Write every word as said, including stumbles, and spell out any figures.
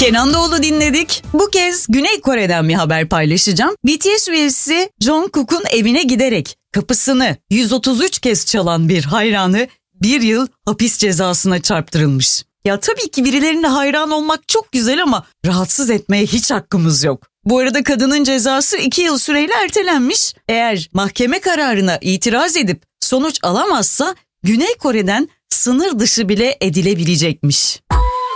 Kenan Doğulu dinledik. Bu kez Güney Kore'den bir haber paylaşacağım. B T S üyesi Jungkook'un evine giderek kapısını yüz otuz üç kez çalan bir hayranı bir yıl hapis cezasına çarptırılmış. Ya tabii ki birilerine hayran olmak çok güzel ama rahatsız etmeye hiç hakkımız yok. Bu arada kadının cezası iki yıl süreyle ertelenmiş. Eğer mahkeme kararına itiraz edip sonuç alamazsa Güney Kore'den sınır dışı bile edilebilecekmiş.